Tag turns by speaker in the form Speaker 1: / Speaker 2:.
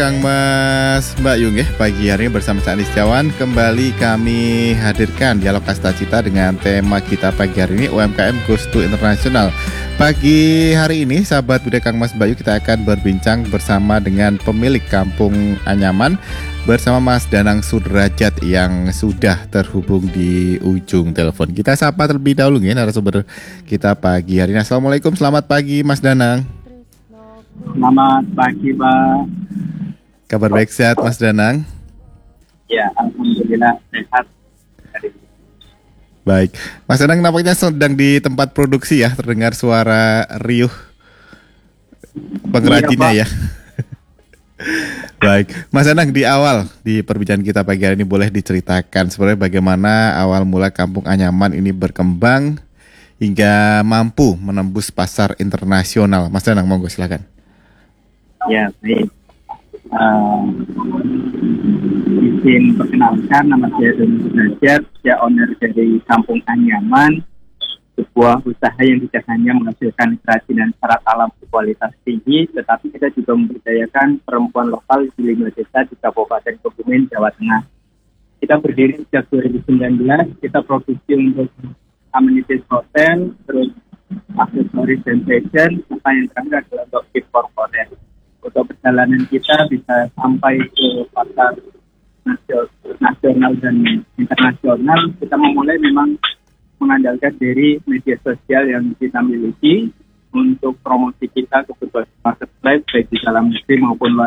Speaker 1: Kang Mas Mbak Yung ya, pagi hari ini bersama saya Andi Setiawan kembali kami hadirkan dialog Kasta Cita dengan tema kita pagi hari ini UMKM Goes to International. Pagi hari ini sahabat budaya Kang Mas Mbak Yung, kita akan berbincang bersama dengan pemilik Kampung Anyaman bersama Mas Danang Sudrajat yang sudah terhubung di ujung telepon. Kita sapa terlebih dahulu ya narasumber kita pagi hari ini. Assalamualaikum, selamat pagi Mas Danang.
Speaker 2: Selamat pagi, Pak.
Speaker 1: Kabar baik, sehat Mas Danang?
Speaker 2: Ya, alhamdulillah sehat.
Speaker 1: Baik, Mas Danang nampaknya sedang di tempat produksi ya, terdengar suara riuh pengrajinnya ya. Baik, Mas Danang, di awal di perbincangan kita pagi hari ini boleh diceritakan sebenarnya bagaimana awal mula Kampung Anyaman ini berkembang hingga mampu menembus pasar internasional. Mas Danang, monggo silakan.
Speaker 2: Ya, baik. Izin perkenalkan, nama saya Danang Sudrajat, saya owner dari Kampung Anyaman, sebuah usaha yang tidak hanya menghasilkan kerajinan syarat alam berkualitas tinggi, tetapi kita juga memberdayakan perempuan lokal di 5 desa di Kabupaten Kebumen, Jawa Tengah. Kita berdiri sejak 2019, kita produksi untuk amenities hotel, terus aksesoris dan fashion, serta yang terakhir adalah untuk gift corporate. Untuk perjalanan kita bisa sampai ke pasar nasional dan internasional, kita memulai memang mengandalkan dari media sosial yang kita miliki untuk promosi kita ke berbagai marketplace baik di dalam negeri maupun luar